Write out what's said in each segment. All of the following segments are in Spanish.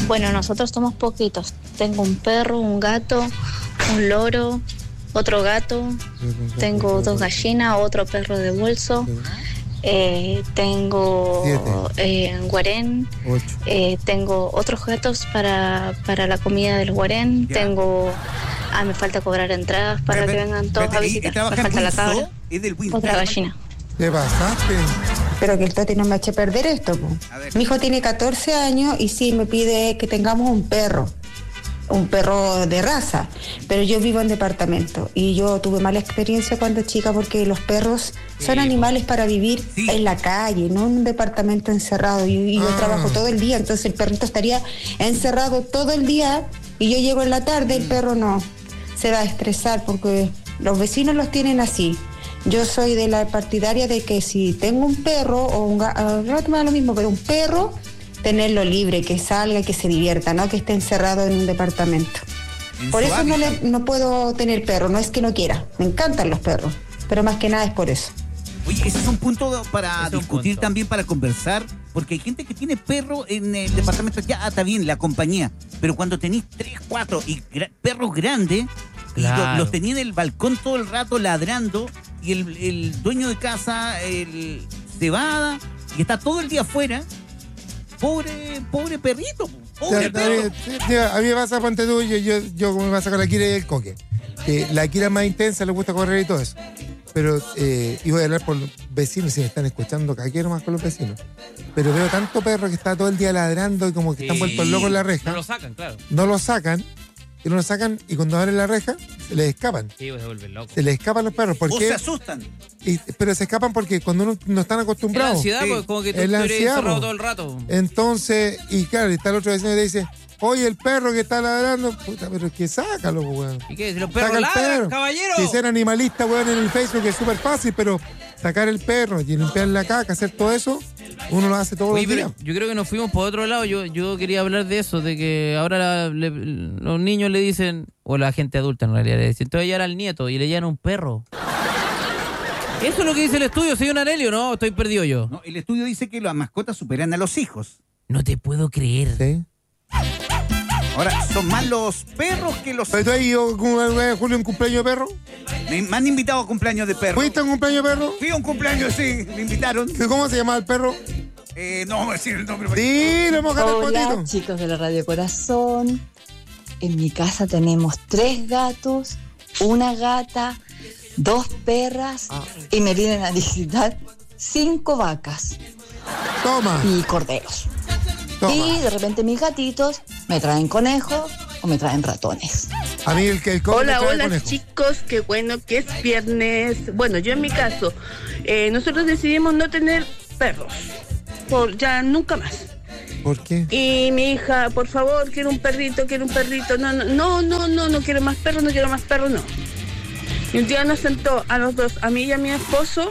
Bueno, nosotros somos poquitos. Tengo un perro, un gato, un loro, otro gato, tengo 2 gallinas, otro perro de bolso, tengo un guarén, tengo otros gatos para la comida del guarén, tengo... me falta cobrar entradas para que vengan todos a visitar, me falta la cabra, otra gallina. ¿Qué pasaste? Pero que el Toti no me eche a perder esto, po. Mi hijo tiene 14 años y sí me pide que tengamos un perro de raza, pero yo vivo en departamento y yo tuve mala experiencia cuando chica porque los perros son animales para vivir en la calle, no en un departamento encerrado, y yo trabajo todo el día, entonces el perrito estaría encerrado todo el día y yo llego en la tarde, el perro no se va a estresar porque los vecinos los tienen así. Yo soy de la partidaria de que si tengo un perro o un gato, no me da lo mismo, pero un perro, tenerlo libre, que salga y que se divierta, no que esté encerrado en un departamento. Por eso no puedo tener perro, no es que no quiera, me encantan los perros, pero más que nada es por eso. Oye, ese es un punto para discutir también, para conversar, porque hay gente que tiene perro en el departamento, ya está bien, la compañía, pero cuando tenéis 3, 4 y perros grandes, claro, los tenía en el balcón todo el rato ladrando, y el dueño de casa se va y está todo el día afuera. Pobre perrito, pobre perro. A mí me pasa, ponte tú, yo como me pasa con la Kira y el Coque. La Kira es más intensa, le gusta correr y todo eso. Pero, y voy a hablar por los vecinos, si me están escuchando, caquero más con los vecinos. Pero veo tanto perro que está todo el día ladrando y como que están vueltos locos en la reja. No lo sacan, claro. No lo sacan, y cuando abren la reja, se les escapan. Sí, se vuelven locos. Se les escapan los perros. ¿Por qué? Se asustan. Pero se escapan porque cuando uno no están acostumbrados. Es la ansiedad, pues, como que tú estás encerrado todo el rato. Entonces, y claro, está el otro vecino que te dice, oye, el perro que está ladrando, puta, pero es que sácalo, weón. ¿Y qué? Si los perros ladran, caballero. Si ser animalista, weón, en el Facebook es súper fácil, pero sacar el perro y limpiar la caca, hacer todo eso, uno lo hace todos los días. Yo creo que nos fuimos por otro lado. Yo quería hablar de eso, de que ahora los niños le dicen, o la gente adulta en realidad le dicen, entonces ya era el nieto y le llaman un perro. Eso es lo que dice el estudio, ¿soy un Arelio? No, estoy perdido yo. No, el estudio dice que las mascotas superan a los hijos. No te puedo creer. ¿Sí? Ahora, son más los perros que los... ¿Pero tú has ido, Julio, un cumpleaños de perro? Me han invitado a cumpleaños de perro. ¿Fuiste a un cumpleaños de perro? Fui a un cumpleaños, sí, me invitaron. ¿Cómo se llamaba el perro? No vamos a decir el nombre. Sí, le hemos ganado el potito. Hola, chicos de la Radio Corazón. En mi casa tenemos 3 gatos, una gata, 2 perras y me vienen a visitar 5 vacas. Toma. Y corderos. Toma. Y de repente mis gatitos me traen conejos o me traen ratones. A mí el Hola, conejo. chicos, qué bueno que es viernes. Bueno, yo en mi caso, nosotros decidimos no tener perros, ya nunca más. ¿Por qué? Y mi hija, por favor, quiero un perrito. No quiero más perros, no. Y un día nos sentó a los dos, a mí y a mi esposo,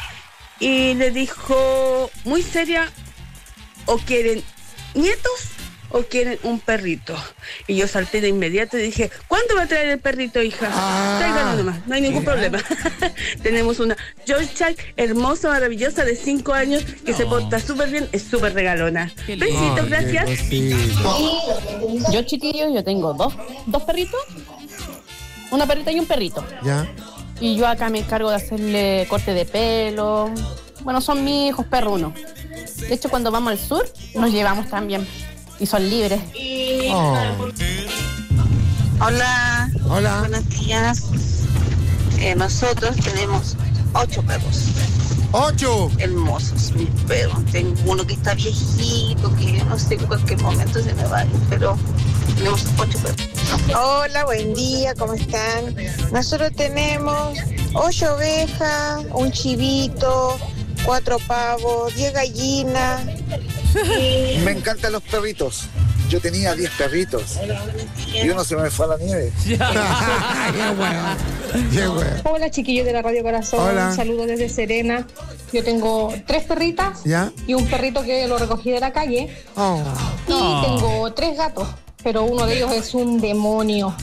y le dijo, muy seria, o quieren nietos o quieren un perrito. Y yo salté de inmediato y dije, ¿cuándo va a traer el perrito, hija? Tráigalo nomás, no hay ningún problema. Tenemos una Yorkshire hermosa, maravillosa, de 5 años, que se porta súper bien, es súper regalona. Besitos, gracias. Yo, chiquillos, yo tengo dos perritos, una perrita y un perrito. Ya. Y yo acá me encargo de hacerle corte de pelo. Bueno, son mis hijos perros uno. De hecho, cuando vamos al sur, nos llevamos también. Y son libres. Hola. Buenos días. Nosotros tenemos 8 perros. ¡8! Hermosos, mis perros. Tengo uno que está viejito, que no sé, en cualquier momento se me va a ir, pero tenemos 8 perros. Hola, buen día, ¿cómo están? Nosotros tenemos 8 ovejas, un chivito, 4 pavos, 10 gallinas. Me encantan los perritos. Yo tenía 10 perritos y uno se me fue a la nieve. Hola, chiquillos de la Radio Corazón. Hola. Saludos desde Serena. Yo tengo 3 perritas. ¿Ya? Y un perrito que lo recogí de la calle. Y tengo 3 gatos, pero uno de ellos es un demonio.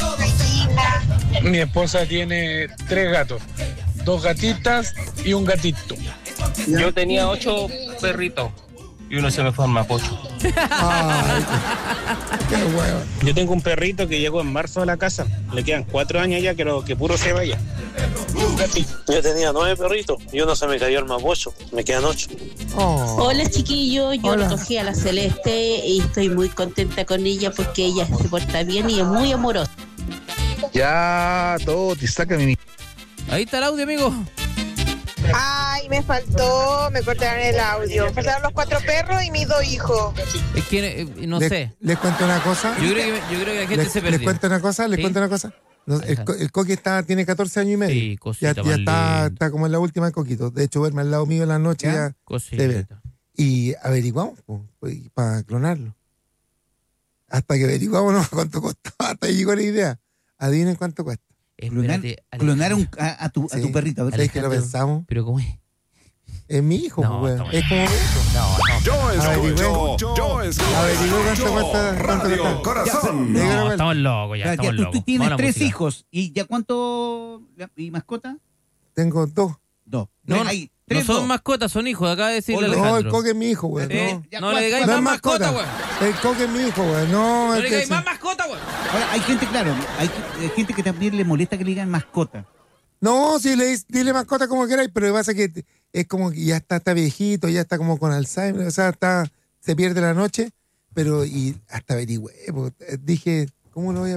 Mi esposa tiene 3 gatos, 2 gatitas y un gatito. Yo tenía 8 perritos y uno se me fue al Mapocho. Ay, qué huevo. Yo tengo un perrito que llegó en marzo a la casa. Le quedan 4 años ya, que puro se vaya. Yo tenía 9 perritos y uno se me cayó al Mapocho. Me quedan 8. Hola chiquillos, yo recogí a la Celeste y estoy muy contenta con ella porque ella se porta bien y es muy amorosa. Ya, todo, te saca mi... Ahí está el audio, amigo. Ay, me cortaron el audio. Me faltaron los 4 perros y mis 2 hijos. Es que no sé. ¿Les cuento una cosa? Yo creo que la gente se perdió. ¿Les cuento una cosa? No, el Coqui tiene 14 años y medio. Sí, cosita, ya está como en la última del Coquito. De hecho, duerme al lado mío en la noche ya. Cosita. Y averiguamos para clonarlo. Hasta que averiguamos cuánto costaba, hasta ahí llegó la idea. Adivinen cuánto cuesta. Clonar a tu perrito. ¿Sabes que lo pensamos? ¿Pero cómo es? Es mi hijo, pues. Es como mi hijo. Yo escucho. Averigué cuánto corazón. No, estamos locos ya. Tú tienes 3 hijos. ¿Y ya cuánto? ¿Y mascota? Tengo 2. No son mascotas, son hijos. Acaba de decirle Alejandro. No, el Coque es mi hijo, güey. No le digáis más mascota, güey. El Coque es mi hijo, güey. No le digáis más mascota, güey. Ahora, hay gente que también le molesta que le digan mascota. No, si dile mascota como queráis, pero lo que pasa es que es como que ya está viejito, ya está como con Alzheimer, o sea, se pierde la noche, pero y hasta averigüé, dije, ¿cómo lo voy a